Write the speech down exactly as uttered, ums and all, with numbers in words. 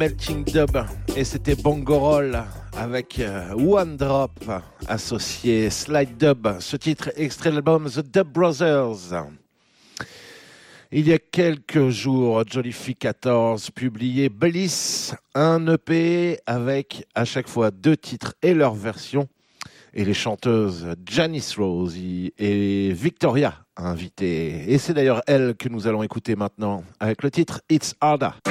Melting Dub et c'était Bongo Roll avec euh, One Drop associé Slide Dub. Ce titre est extrait de l'album The Dub Brothers. Il y a quelques jours, Jolliffe quatorze publiait Bliss, un E P avec à chaque fois deux titres et leur version. Et les chanteuses Janice Rose et Victoria invitées. Et c'est d'ailleurs elle que nous allons écouter maintenant avec le titre It's Harder.